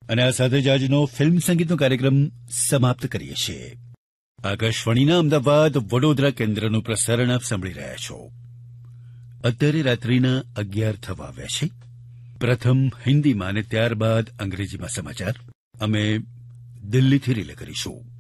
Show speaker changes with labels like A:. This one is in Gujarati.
A: અને આ સાથે જ આજનો ફિલ્મ સંગીતનો કાર્યક્રમ સમાપ્ત કરીએ છીએ. આકાશવાણીના અમદાવાદ વડોદરા કેન્દ્રનું પ્રસારણ આપ સાંભળી રહ્યા છો. અત્યારે રાત્રિના 11 થવા આવ્યા છે. પ્રથમ હિન્દીમાં અને ત્યારબાદ અંગ્રેજીમાં સમાચાર અમે દિલ્હીથી રિલે કરીશું.